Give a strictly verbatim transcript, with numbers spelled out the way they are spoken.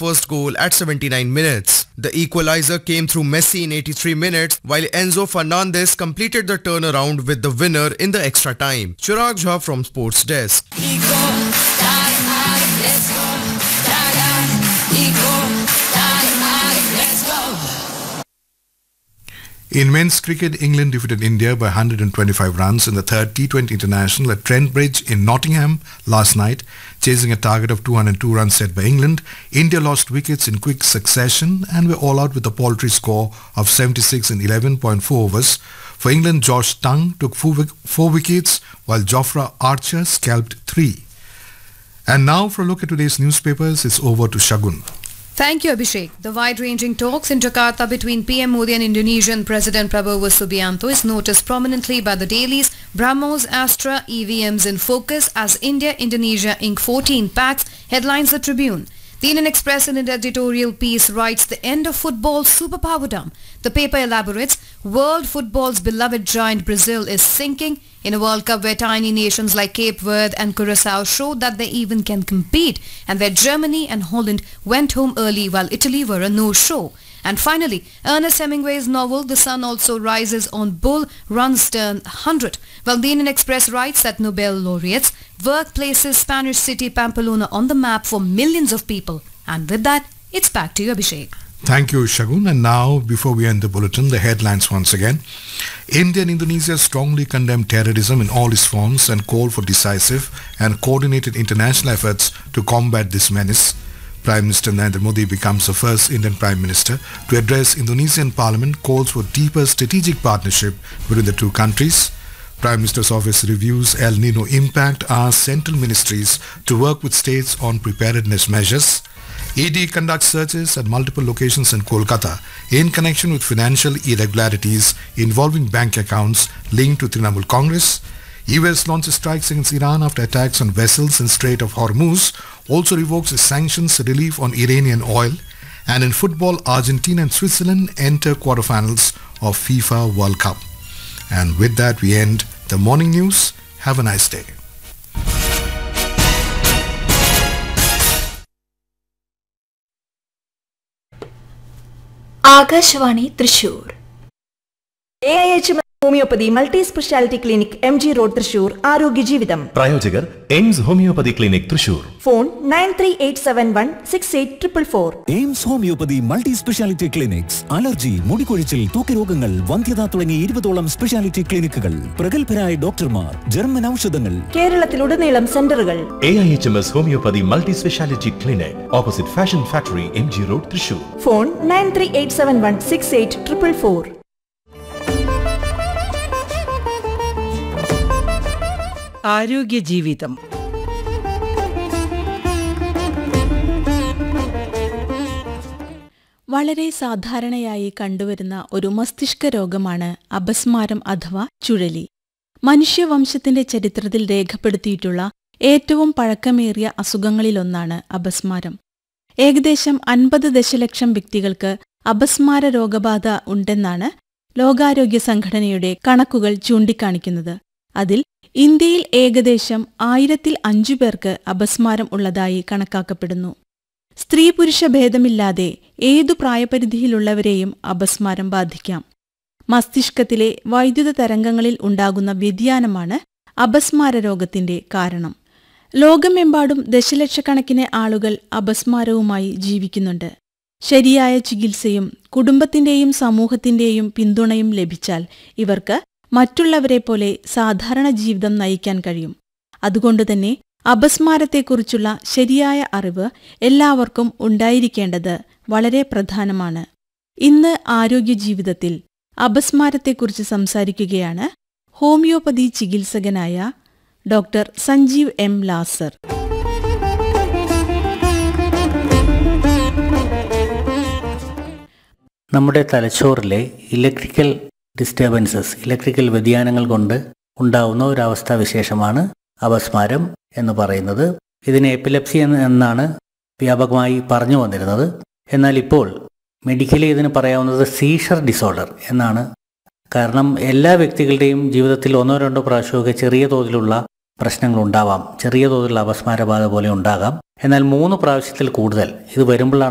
first goal at seventy-nine minutes. The equalizer came through Messi in eighty-three minutes, while Enzo Fernandez completed the turnaround with the winner in the extra time. Chirag Jha from Sports Desk. In men's cricket, England defeated India by one hundred twenty-five runs in the third T twenty International at Trent Bridge in Nottingham last night. Chasing a target of two hundred two runs set by England, India lost wickets in quick succession and were all out with a paltry score of seventy-six in eleven point four overs. For England, Josh Tongue took four, four wickets while Jofra Archer scalped three. And now for a look at today's newspapers, it's over to Shagun. Thank you, Abhishek. The wide-ranging talks in Jakarta between P M Modi and Indonesian President Prabowo Subianto is noticed prominently by the dailies BrahMos, Astra, E V Ms in focus as India-Indonesia Incorporated fourteen packs, headlines the Tribune. The Indian Express in an editorial piece writes the end of football's superpowerdom. The paper elaborates, world football's beloved giant Brazil is sinking in a World Cup where tiny nations like Cape Verde and Curacao showed that they even can compete, and where Germany and Holland went home early while Italy were a no-show. And finally, Ernest Hemingway's novel The Sun Also Rises on Bull runs turn one hundred. Well, the Indian Express writes that Nobel laureates work places Spanish city Pamplona on the map for millions of people. And with that, it's back to you, Abhishek. Thank you, Shagun. And now, before we end the bulletin, the headlines once again. India and Indonesia strongly condemn terrorism in all its forms and call for decisive and coordinated international efforts to combat this menace. Prime Minister Narendra Modi becomes the first Indian Prime Minister to address Indonesian Parliament, calls for deeper strategic partnership between the two countries. Prime Minister's Office reviews El Nino impact, asks central ministries to work with states on preparedness measures. E D conducts searches at multiple locations in Kolkata in connection with financial irregularities involving bank accounts linked to Trinamool Congress. U S launches strikes against Iran after attacks on vessels in Strait of Hormuz, also revokes its sanctions relief on Iranian oil. And in football, Argentina and Switzerland enter quarterfinals of FIFA World Cup. And with that, we end the morning news. Have a nice day. Akashvani Thrissur. A I H M homeopathy multi speciality clinic M G road Thrissur. ആരോഗ്യ ജീവിതം പ്രായോജകർ AIIMS homeopathy clinic Thrissur. Phone nine three eight seven one six eight triple four. AIIMS homeopathy multi speciality clinics. Allergy, മുടികൊഴിച്ചിൽ, തൂക്കരോഗങ്ങൾ, വന്ധ്യത തുടങ്ങി ഇരുപതോളം speciality ക്ലിനിക്കുകൾ, പ്രഗത്ഭരായ ഡോക്ടർമാർ, German ഔഷധങ്ങൾ. കേരളത്തിലുടനീളം സെന്ററുകൾ. A I H M S homeopathy multi speciality clinic, opposite fashion factory, M G road Thrissur. Phone nine three eight seven one six eight triple four. ആരോഗ്യ ജീവിതം. വളരെ സാധാരണയായി കണ്ടുവരുന്ന ഒരു മസ്തിഷ്ക രോഗമാണ് അപസ്മാരം അഥവാ ചുഴലി. മനുഷ്യവംശത്തിന്റെ ചരിത്രത്തിൽ രേഖപ്പെടുത്തിയിട്ടുള്ള ഏറ്റവും പഴക്കമേറിയ അസുഖങ്ങളിലൊന്നാണ് അപസ്മാരം. ഏകദേശം അൻപത് ദശലക്ഷം വ്യക്തികൾക്ക് അപസ്മാര രോഗബാധ ഉണ്ടെന്നാണ് ലോകാരോഗ്യ സംഘടനയുടെ കണക്കുകൾ ചൂണ്ടിക്കാണിക്കുന്നത്. അതിൽ ഇന്ത്യയിൽ ഏകദേശം ആയിരത്തിൽ അഞ്ചു പേർക്ക് അപസ്മാരം ഉള്ളതായി കണക്കാക്കപ്പെടുന്നു. സ്ത്രീ പുരുഷ ഭേദമില്ലാതെ ഏതു പ്രായപരിധിയിലുള്ളവരെയും അപസ്മാരം ബാധിക്കാം. മസ്തിഷ്കത്തിലെ വൈദ്യുത തരംഗങ്ങളിൽ ഉണ്ടാകുന്ന വ്യതിയാനമാണ് അപസ്മാര രോഗത്തിന്റെ കാരണം. ലോകമെമ്പാടും ദശലക്ഷക്കണക്കിന് ആളുകൾ അപസ്മാരവുമായി ജീവിക്കുന്നുണ്ട്. ശരിയായ ചികിത്സയും കുടുംബത്തിന്റെയും സമൂഹത്തിന്റെയും പിന്തുണയും ലഭിച്ചാൽ ഇവർക്ക് മറ്റുള്ളവരെ പോലെ സാധാരണ ജീവിതം നയിക്കാൻ കഴിയും. അതുകൊണ്ടുതന്നെ അപസ്മാരത്തെക്കുറിച്ചുള്ള ശരിയായ അറിവ് എല്ലാവർക്കും ഉണ്ടായിരിക്കേണ്ടത് വളരെ പ്രധാനമാണ്. ഇന്ന് ആരോഗ്യ ജീവിതത്തിൽ അപസ്മാരത്തെക്കുറിച്ച് സംസാരിക്കുകയാണ് ഹോമിയോപ്പതി ചികിത്സകനായ ഡോക്ടർ സഞ്ജീവ് എം ലാസർ. നമ്മുടെ തലച്ചോറിലെ ഇലക്ട്രിക്കൽ ഡിസ്റ്റർബൻസസ്, ഇലക്ട്രിക്കൽ വ്യതിയാനങ്ങൾ കൊണ്ട് ഉണ്ടാവുന്ന ഒരവസ്ഥാവിശേഷമാണ് അപസ്മാരം എന്ന് പറയുന്നത്. ഇതിനെ എപ്പിലെപ്സി എന്നാണ് വ്യാപകമായി പറഞ്ഞു വന്നിരുന്നത്. എന്നാൽ ഇപ്പോൾ മെഡിക്കലി ഇതിന് പറയാവുന്നത് സീഷർ ഡിസോർഡർ എന്നാണ്. കാരണം എല്ലാ വ്യക്തികളുടെയും ജീവിതത്തിൽ ഒന്നോ രണ്ടോ പ്രാവശ്യമൊക്കെ ചെറിയ തോതിലുള്ള പ്രശ്നങ്ങൾ ഉണ്ടാവാം, ചെറിയ തോതിലുള്ള അപസ്മാരബാധ പോലെ ഉണ്ടാകാം. എന്നാൽ മൂന്ന് പ്രാവശ്യത്തിൽ കൂടുതൽ ഇത് വരുമ്പോഴാണ്